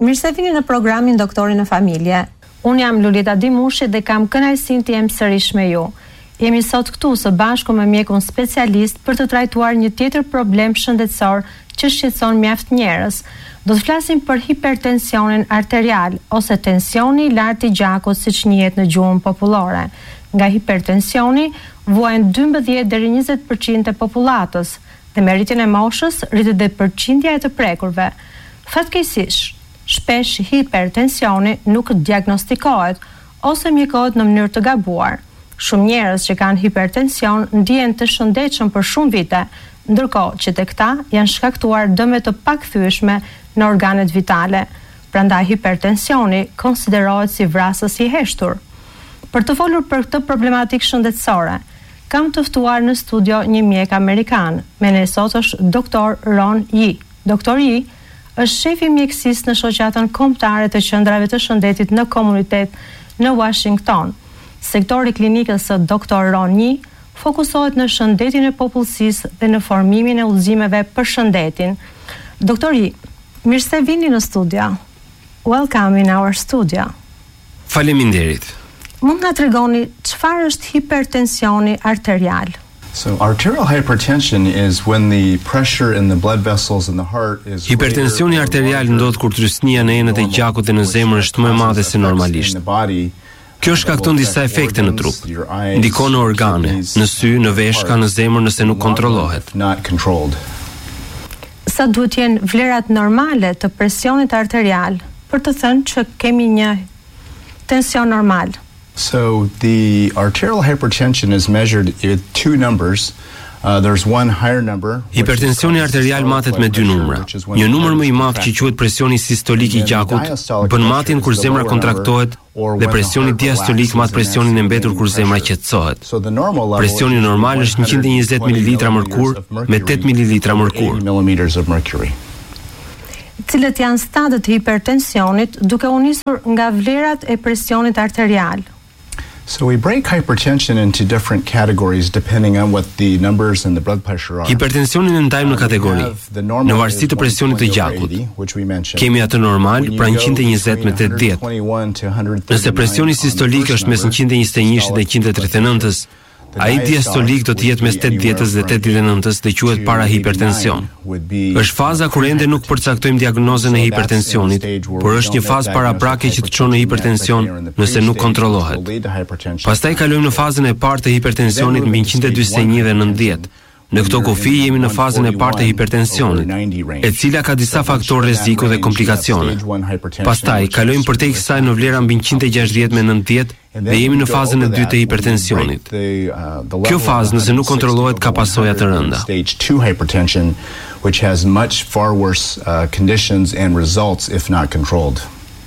Mirë se vini në programin Doktori në Familje. Unë jam Lulita Dimushi dhe kam kënaqësinë të jem sërish me ju. Jemi sot këtu së bashku me mjekun specialist për të trajtuar një tjetër problem shëndetësor që shqetëson mjaft njerëz. Do të flasim për hipertensionin arterial ose tensioni i lartë i gjakut, siç njihet në gjuhën popullore. Nga hipertensioni vuajnë 12 deri 20% e popullatës dhe me rritjen e moshës rritet dhe përqindja e të prekurve. Fatkeqësisht, shpesh hipertensioni nuk diagnostikohet ose mjekohet në mënyrë të gabuar. Shumë njerëz që kanë hipertension ndihen të shëndetshëm për shumë vite, ndërkohë që tek ta janë shkaktuar dëme të pakthyeshme në organet vitale. Prandaj hipertensioni konsiderohet si vrasës i heshtur. Për të folur për këtë problematikë shëndetësore, kam të ftuar në studio një mjek amerikan. Me ne sot është Dr. Ron Yi. Dr. Yi është shefi mjekësisë në shoqatën kombëtare të qendrave të shëndetit në komunitet në Washington. Sektori klinikës së Dr. Ron Yi fokusohet në shëndetin e popullsisë dhe në formimin e udhëzimeve për shëndetin. Dr. Yi, mirë se vini në studio. Welcome in our studio. Faleminderit. Mund nga tregoni çfarë është hipertensioni arterial? So arterial hypertension is when the pressure in the blood vessels in the heart is Hipertensioni arterial ndodh kur trysnia në enët e gjakut dhe në zemër është më e madhe se normalisht. Kjo shkakton disa efekte në trup. Ndikon në organe, në sy, në veshka, në zemër nëse nuk kontrollohet. Sa duhet jenë vlerat normale të presionit arterial për të thënë që kemi një tension normal? So the arterial hypertension is measured with two numbers. There's one higher number. Hipertensioni arterial matet me dy numra. Një numër më i madh që quhet presioni sistolik i gjakut bën matjen kur zemra kontraktohet dhe presioni diastolik mat presionin e mbetur kur zemra qetësohet. Presioni normal është 120 ml mërkur me 8 ml mërkur. Cilët janë stadët e hipertensionit duke u nisur nga vlerat e presionit arterial? So we break hypertension into different categories depending on what the numbers and the blood pressure are. Hipertensionin e ndajmë në kategori, në varësi të presionit të gjakut. Kemi atë normal, pra 120 me 80. Nëse presioni sistolik është mes 121 dhe 139, ai diastolik do të jetë mes 80 dhe 89 dhe quhet parahipertension. Është faza kur ende nuk përcaktojmë diagnozën e hipertensionit, por është një fazë paraprake që të çon në hipertension nëse nuk kontrollohet. Pastaj kalojmë në fazën e parë të hipertensionit mbi 141 dhe 90. Në këto kufi jemi në fazën e parë të hipertensionit, e cila ka disa faktorë rreziku dhe komplikacione. Pastaj kalojmë përtej kësaj në vlera mbi 160 me 90 dhe jemi në fazën e dytë të hipertensionit. Kjo fazë, nëse nuk kontrollohet, ka pasoja të rënda. Stage 2 hypertension, which has much far worse conditions and results if not controlled.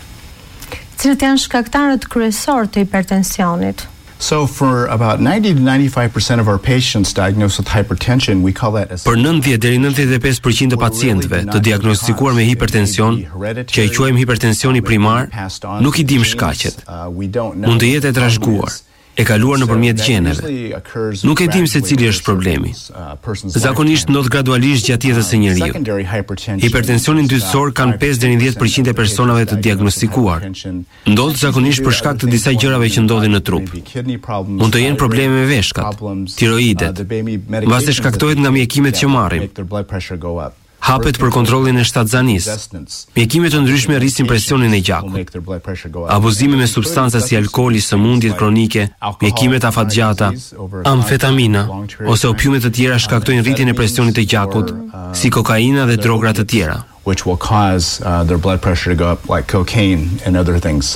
Cilët janë shkaktarët kryesorë të hipertensionit? So for about 90 to 95% of our patients diagnosed with hypertension, we call that Për 90 deri 95% të pacientëve të diagnostikuar me hipertension, që e quajmë hipertensioni primar, nuk i dim shkaqet. Mund të jetë e trashëguar, e kaluar nëpërmjet gjeneve. Nuk e dim se cili është problemi. Zakonisht ndodh gradualisht gjatë jetës së njeriu. Hipertensionin dytësor kanë 5 deri në 10% e personave të diagnostikuar. Ndodh zakonisht për shkak të disa gjërave që ndodhin në trup. Mund të jenë probleme me veshkat, tiroidet, mbase shkaktohet nga mjekimet që marrim. Hapet për kontrollin e shtatzanisë. Mjekime të ndryshme rrisin presionin e gjakut. Abuzimi me substanca si alkooli, sëmundjet kronike, mjekimet afatgjata, amfetamina ose opiume të tjera shkaktojnë rritjen e presionit të gjakut, si kokaina dhe drogra të tjera. Which will cause their blood pressure to go up, like cocaine and other things.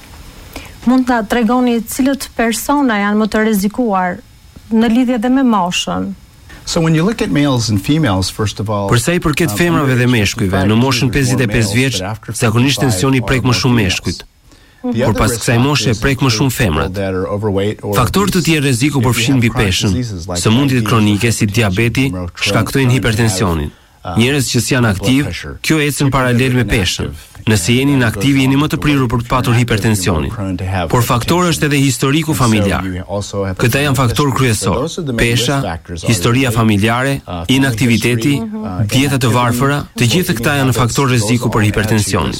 Mund ta tregoni cilët persona janë më të rrezikuar në lidhje dhe me moshën? So when you look at males and females, first of all, për sa i përket femrave dhe meshkujve, në moshën 55 vjeç, zakonisht tensioni prek më shumë meshkujt. Por pas kësaj moshe prek më shumë femrat. Faktorë të tjerë rreziku përfshin mbi peshën, sëmundjet kronike si diabeti shkaktojnë hipertensionin. Njerëz që janë aktiv, kjo ecën paralel me peshën. Nëse jeni inaktiv, jeni më të prirur për të patur hipertensionin. Por faktori është edhe historiku familjar. Këta janë faktorë kryesor: pesha, historia familjare, inaktiviteti, dieta të varfëra, të gjithë këta janë faktorë rreziku për hipertensionin.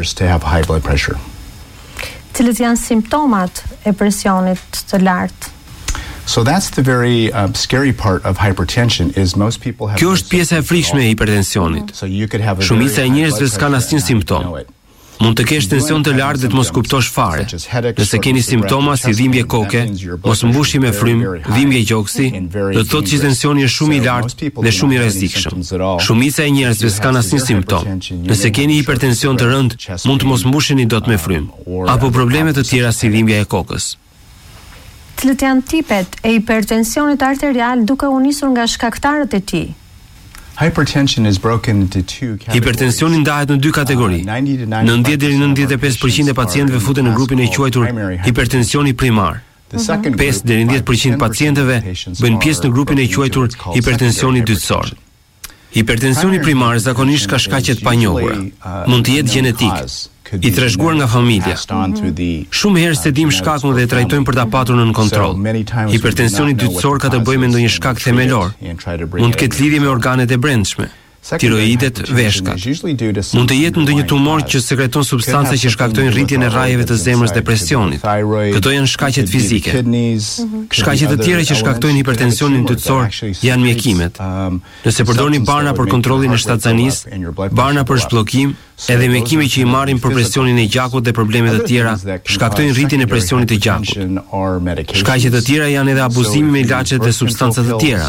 Cilët janë simptomat e presionit të lartë? So that's the very scary part of hypertension is most people have. Kjo është pjesa e frikshme e hipertensionit. Shumica e njerëzve s'kan asnjë simptom. Mund të kesh tension të lartë dhe të mos kuptosh fare. Nëse keni simptoma si dhimbje koke, mos mbushje me frym, dhimbje gjoksi, do të thotë që tensioni është shumë i lartë dhe shumë i rrezikshëm. Shumica e njerëzve s'kan asnjë simptom. Nëse keni hipertension të rënd, mund të mos mbusheni dot me frym, apo probleme të tjera si dhimbja e kokës. Cilët janë tipet e hipertensionit arterial duke u nisur nga shkaktarët e tij? Hipertensioni ndahet në dy kategori. 90 deri në 95% e pacientëve futen në grupin e quajtur hipertensioni primar. 5 deri në 10% e pacientëve bëjnë pjesë në grupin e quajtur hipertensioni dytësor. Hipertensioni primar zakonisht ka shkaqe të panjohura. Mund të jetë gjenetik, i trashëguar nga familja. Shumë herë se dim shkakun dhe e trajtojmë për ta patur nën kontroll. Hipertensioni dytësor ka të bëjë me ndonjë shkak themelor. Mund të ketë lidhje me organet e brendshme, tiroidet, veshkat. Mund të jetë ndonjë tumor që sekreton substanca që shkaktojnë rritjen e rrajeve të zemrës dhe presionit. Këto janë shkaqet fizike. Shkaqet të tjera që shkaktojnë hipertensionin dytësor janë mjekimet. Nëse përdorni barna për kontrollin e shtatzanisë, barna për zhbllokim, edhe mjekime që i marrin për presionin e gjakut dhe probleme të tjera shkaktojnë rritjen e presionit të gjakut. Shkaqe të tjera janë edhe abuzimi me ilaçe dhe substanca të tjera.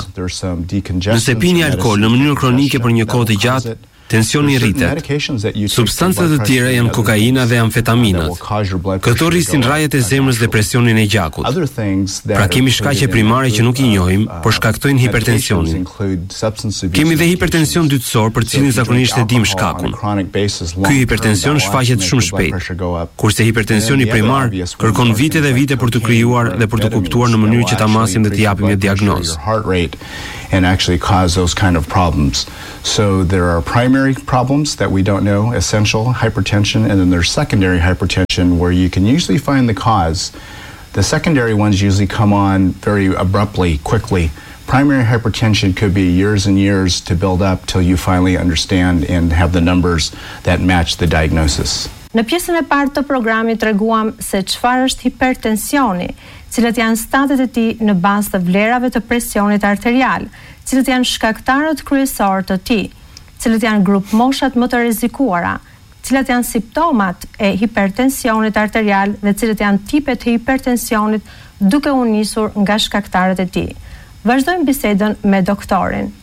Nëse pini alkool në mënyrë kronike për një kohë të gjatë, tensioni rritet. Substancat të tjera janë kokaina dhe amfetaminat. Këto rrisin rrajet e zemrës dhe presionin e gjakut. Pra kemi shkaqe primare që nuk i njohim, por shkaktojnë hipertensionin. Kemi dhe hipertension dytësor për cilin zakonisht e dim shkakun. Ky hipertension shfaqet shumë shpejt, kurse hipertensioni primar kërkon vite dhe vite për të krijuar dhe për të kuptuar në mënyrë që ta masim dhe të japim një diagnozë. And actually cause those kind of problems. So there are primary problems that we don't know, essential hypertension, and then there's secondary hypertension where you can usually find the cause. The secondary ones usually come on very abruptly, quickly. Primary hypertension could be years and years to build up till you finally understand and have the numbers that match the diagnosis. Në pjesën e parë të programit treguam se çfarë është hipertensioni, cilët janë statet e tij në bazë të vlerave të presionit arterial, cilët janë shkaktarët kryesorë të tij, cilët janë grup moshat më të rrezikuara, cilat janë simptomat e hipertensionit arterial dhe cilët janë tipet e hipertensionit duke u nisur nga shkaktarët e tij. Vazhdojmë bisedën me doktorin.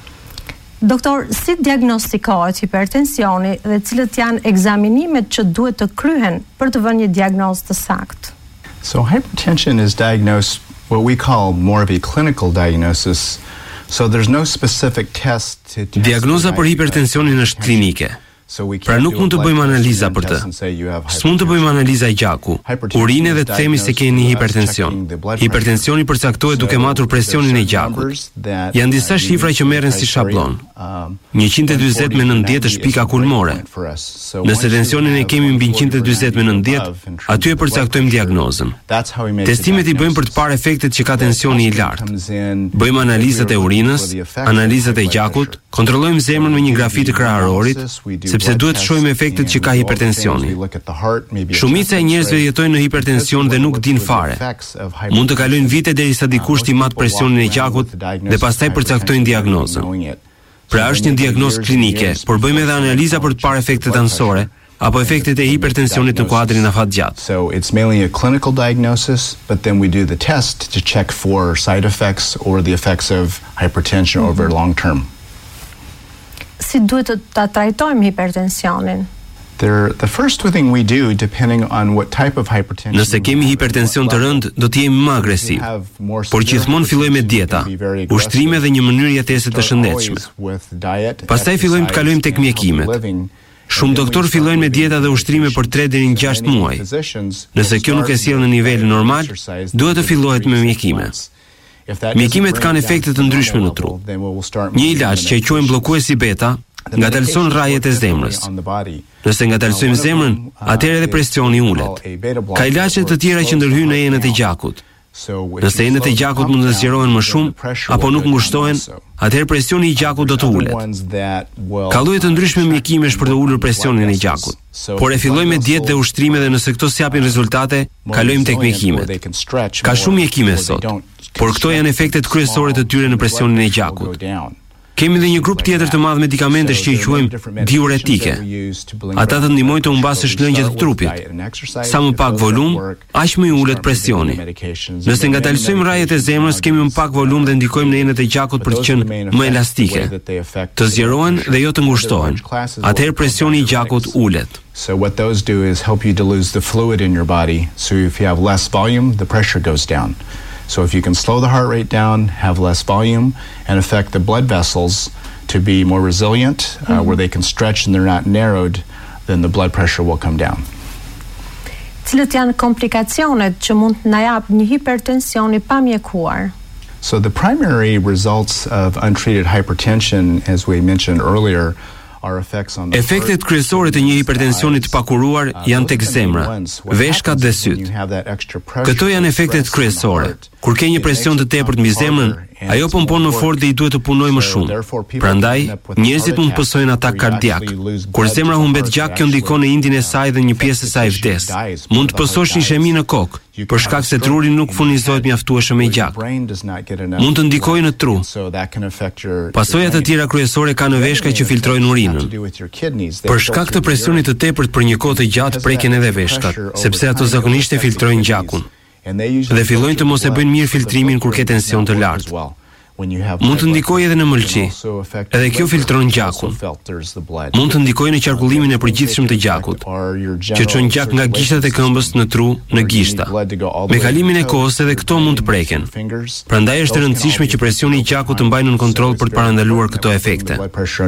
Doktor, si diagnostikohet hipertensioni dhe cilët janë ekzaminimet që duhet të kryhen për të vënë një diagnozë të saktë? So hypertension is diagnosed what we call more of a clinical diagnosis. So there's no specific test to Diagnoza për hipertensionin është klinike. Pra nuk mund të bëjmë analiza për të. S'mund të bëjmë analiza e gjaku, urine dhe të themi se keni hipertension. Hipertensioni përcaktohet duke matur presionin e gjakut. Janë disa shifra që merren si shablon. 140 me 90 është pika kulmore. Nëse tensionin e kemi mbi 140 me 90, aty e përcaktojmë diagnozën. Testimet i bëjmë për të parë efektet që ka tensioni i lartë. Bëjmë analizat e urinës, analizat e gjakut, kontrollojmë zemrën me një grafi të kraharorit, sepse duhet të shohim efektet që ka hipertensioni. Shumica e njerëzve jetojnë në hipertension dhe nuk din fare. Mund të kalojnë vite derisa dikush t'i mat presionin e gjakut dhe pastaj përcaktojnë diagnozën. Pra është një diagnozë klinike, por bëjmë edhe analiza për të parë efektet anësore apo efektet e hipertensionit në kuadrin afatgjat. So it's mainly a clinical diagnosis, but then we do the test to check for side effects or the effects of hypertension over long term. Si duhet të ta trajtojmë hipertensionin? The first thing we do, depending on what type of hypertension. Nëse kemi hipertension të rënd, do të jemi më agresiv. Por gjithmonë fillojmë me dieta, ushtrime dhe një mënyrë jetese të shëndetshme. Pastaj fillojmë të kalojmë tek mjekimet. Shumë doktor fillojnë me dieta dhe ushtrime për 3 deri në 6 muaj. Nëse kjo nuk e sjell në nivel normal, duhet të fillohet me mjekime. Mjekimet kanë efekte të ndryshme në trup. Një ilaç që e quajmë bllokuesi beta ngadalëson rrjetet e zemrës. Nëse ngadalësojmë zemrën, atëherë edhe presioni ulet. Ka ilaçe të tjera që ndërhyjnë në enët e gjakut. Nëse enët e gjakut mund të zgjerohen më shumë apo nuk ngushtohen, atëherë presioni i gjakut do të ulet. Ka lloje të ndryshme mjekimesh për të ulur presionin e gjakut. Por e fillojmë me dietë dhe ushtrime dhe nëse këto s'japin rezultate, kalojmë tek mjekimet. Ka shumë mjekime sot, por këto janë efektet kryesore të tyre në presionin e gjakut. Kemi dhe një grup tjetër të madh medikamentesh që i quajmë diuretike. Ata të ndihmojnë të humbasësh lëngjet të trupit. Sa më pak volum, aq më i ulet presioni. Nëse ngadalësojmë rrjetet e zemrës, kemi më pak volum dhe ndikojmë në enët e gjakut për të qenë më elastike, të zgjerohen dhe jo të ngushtohen. Atëherë presioni i gjakut ulet. So what those do is help you to lose the fluid in your body. So if you have less volume, the pressure goes down. So if you can slow the heart rate down, have less volume, and affect the blood vessels to be more resilient, where they can stretch and they're not narrowed, then the blood pressure will come down. Cilat janë komplikacionet që mund të na jap një hipertension i pamjekuar? So the primary results of untreated hypertension, as we mentioned earlier, efektet kryesore të një hipertensioni të pakuruar janë tek zemra, veshkat dhe syt. Këto janë efektet kryesore. Kur ke një presion të tepërt mbi zemrën, ajo pompon më fort dhe i duhet të punojë më shumë. Prandaj, njerëzit mund të pësojnë atak kardiak. Kur zemra humbet gjak, kjo ndikon në indin e saj dhe një pjesë e saj vdes. Mund të pësosh një ishemi në kokë, për shkak se truri nuk furnizohet mjaftueshëm me gjak. Mund të ndikojë në tru. Pasojat e tjera kryesore ka në veshka që filtrojnë urinën. Për shkak të presionit të tepërt për një kohë të gjatë preken edhe veshkat, sepse ato zakonisht e filtrojnë gjakun. Dhe fillojnë të mos e bëjnë mirë filtrimin kur ke tension të lartë. Mund të ndikojë edhe në mëlçi. Edhe kjo filtron gjakun. Mund të ndikojë në qarkullimin e përgjithshëm të gjakut, që çon gjak nga gishtat e këmbës në tru në gishta. Me kalimin e kohës edhe këto mund të preken. Prandaj është e rëndësishme që presioni i gjakut të mbajnë në kontroll për të parandaluar këto efekte.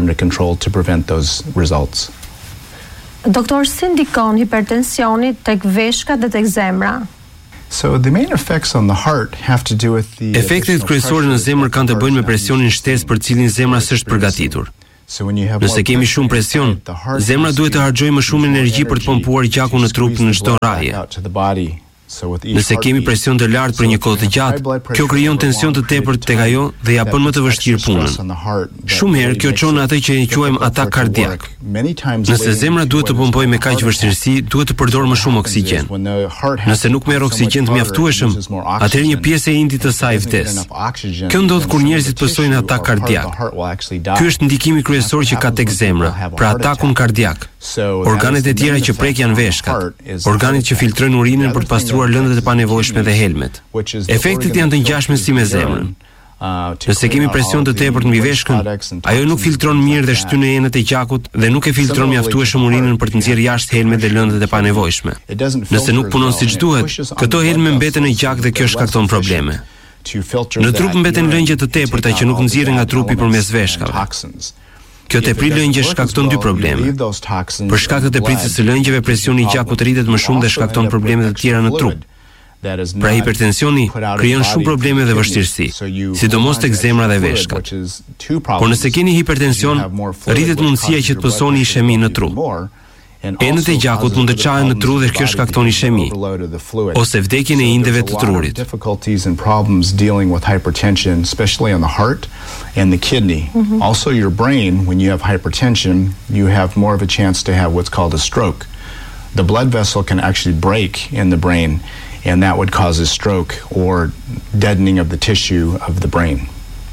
Doktor, si ndikon hipertensioni tek veshkat dhe tek zemra? So the main effects on the heart have to do with the efektet kryesore në zemër kanë të bëjnë me presionin shtesë për cilin zemra s'është përgatitur. Nëse kemi shumë presion, zemra duhet të harxojë më shumë energji për të pompuar gjakun në trup në çdo rrahje. Nëse kemi presion të lartë për një kohë të gjatë, kjo krijon tension të tepërt tek ajo dhe ja bën më të vështirë punën. Shumë herë kjo çon atë që e quajmë atak kardiak. Nëse zemra duhet të pompojë me kaq vështirësi, duhet të përdorë më shumë oksigjen. Nëse nuk merr oksigjen të mjaftueshëm, atëherë një pjesë e indit të saj vdes. Kjo ndodh kur njerëzit pësojnë atak kardiak. Ky është ndikimi kryesor që ka tek zemra, pra atakun kardiak. Organet e tjera që prek janë veshkat, organet që filtrojnë urinën për të pastruar lëndët e panevojshme dhe helmet. Efektet janë të ngjashme si me zemrën. Nëse kemi presion të tepërt mbi veshkën, ajo nuk filtron mirë dhe shtyn në enët e gjakut dhe nuk e filtron mjaftueshëm urinën për të nxjerrë jashtë helmet dhe lëndët e panevojshme. Nëse nuk punon siç duhet, këto helme mbeten në gjak dhe kjo shkakton probleme. Në trup mbeten lëngje të tepërta që nuk nxirren nga trupi përmes veshkave. Kjo tepri lëngje shkakton dy probleme. Për shkak të teprisë së lëngjeve, presioni i gjakut rritet më shumë dhe shkakton probleme të tjera në trup. Pra hipertensioni krijon shumë probleme dhe vështirësi, sidomos tek zemra dhe veshkat. Por nëse keni hipertension, rritet mundësia që të pësoni ishemi në tru. Enët e gjakut mund të çahen në tru dhe kjo shkakton ishemi, ose vdekjen e indeve të trurit. Difficulties and problems dealing with hypertension, especially on the heart and the kidney. Also your brain, when you have hypertension, you have more of a chance to have what's called a stroke. The blood vessel can actually break in the brain, and that would cause a stroke or deadening of the tissue of the brain.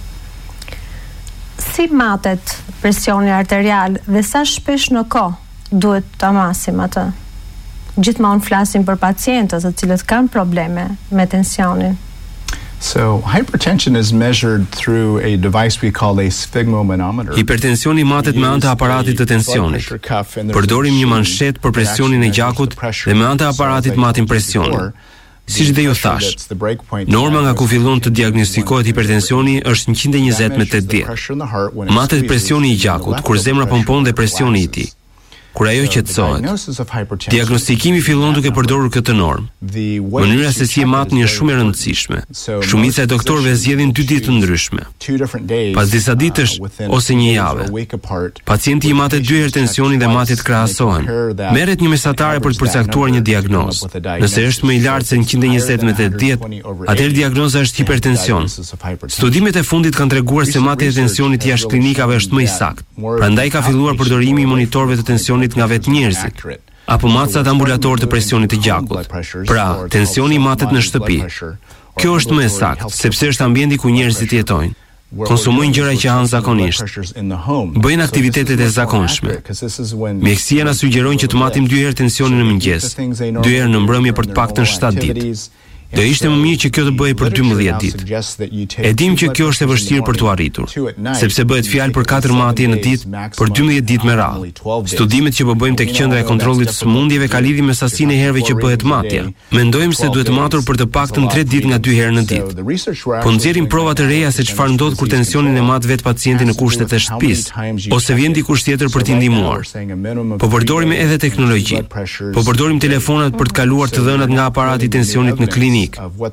Si matet presioni arterial dhe sa shpesh në kohë duhet ta masim atë? Gjithmonë flasim për pacientët të cilët kanë probleme me tensionin. So hypertension is measured through a device we call a sphygmomanometer. Hipertensioni matet me anë të aparatit të tensionit. Përdorim një manshet për presionin e gjakut dhe me anë të aparatit matim presionin. Siç dhe ju thash, norma nga ku fillon të diagnostikohet hipertensioni është 120 me 80. Matet presioni i gjakut kur zemra pompon dhe presioni i tij. Kur ajo qetësohet, diagnostikimi fillon duke përdorur këtë normë. Mënyra se si e matni është shumë e rëndësishme. Shumica e doktorëve zgjedhin 2 ditë të ndryshme. Pas disa ditësh ose një jave, pacienti i matet 2 herë tensionin dhe matjet krahasohen. Merret një mesatare për të përcaktuar një diagnozë. Nëse është më i lartë se 120/80, atëherë diagnoza është hipertension. Studimet e fundit kanë treguar se matja e tensionit jashtë klinikave është më i saktë. Prandaj ka filluar përdorimi i monitorëve të tensionit nga vetë njerëzit, apo matcat ambulator të presionit të gjakut. Pra, tensioni matet në shtëpi. Kjo është më e saktë, sepse është ambienti ku njerëzit jetojnë. Konsumojnë gjëra që hanë zakonisht, bëjnë aktivitetet e zakonshme. Mjekësia na sugjeron që të matim 2 herë tensionin në mëngjes, 2 herë në mbrëmje për të paktën 7 ditë. Do ishte më mirë që kjo të bëhej për 12 ditë. E dim që kjo është e vështirë për t'u arritur, sepse bëhet fjalë për 4 matje në ditë për 12 ditë me radhë. Studimet që po bëjmë tek qendra e kontrollit të sëmundjeve ka lidhje me sasinë e herëve që bëhet matja. Mendojmë se duhet matur për të paktën 3 ditë nga 2 herë në ditë. Po nxjerrim prova të reja se çfarë ndodh kur tensionin e mat vetë pacienti në kushtet e shtëpisë, ose vjen dikush tjetër për t'i ndihmuar. Po përdorim edhe teknologji. Po përdorim telefonat për të kaluar të dhënat nga aparati i tensionit në klinikë.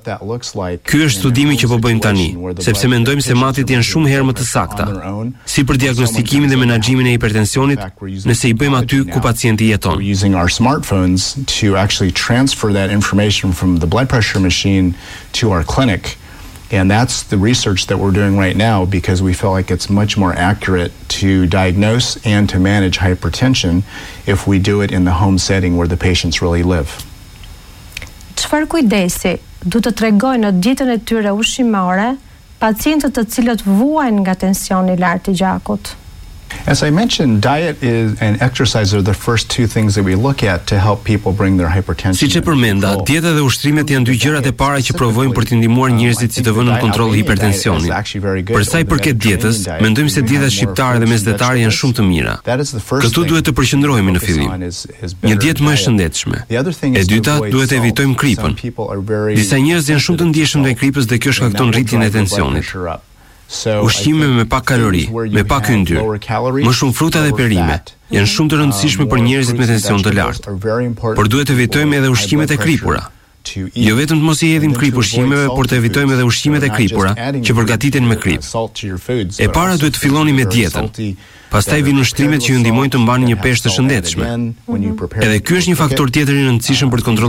Ky është studimi që po bëjmë tani, sepse mendojmë se matjet janë shumë herë më të sakta, si për diagnostikimin dhe menaxhimin e hipertensionit, nëse i bëjmë aty ku pacienti jeton. Using our smartphones to actually transfer that information from the blood pressure machine to our clinic. And that's the research that we're doing right now because we feel like it's much more accurate to diagnose and to manage hypertension if we do it in the home setting where the patients really live. Çfarë kujdesi du të tregojnë në dietën e tyre ushqimore pacientët të cilët vuajnë nga tensioni i lartë i gjakut? As I mentioned, diet and exercise are the first 2 things that we look at to help people bring their hypertension. Siç e përmenda, dieta dhe ushtrimet janë 2 gjërat e para që provojmë për të ndihmuar njerëzit si të vënë në kontroll hipertensionin. Për sa i përket dietës, mendojmë se dietat shqiptare dhe mesdhetare janë shumë të mira. Këtu duhet të përqendrohemi në fillim. Një dietë më e shëndetshme. E dyta, duhet të evitojmë kripën. Disa njerëz janë shumë të ndjeshëm ndaj kripës dhe kjo shkakton rritjen e tensionit. Ushqime me pak kalori, me pak yndyrë, më shumë fruta dhe perime, janë shumë të rëndësishme për njerëzit me tension të lartë. Por duhet të evitojmë edhe ushqimet e kripura. Jo vetëm të mos i hedhim krip ushqimeve, por të evitojmë edhe ushqimet e kripura që përgatiten me krip. E para duhet të filloni me dietën. Pastaj vinë ushtrimet që ju ndihmojnë të mbani një peshë të shëndetshme. Edhe ky është një faktor tjetër i rëndësishëm për të kontrolluar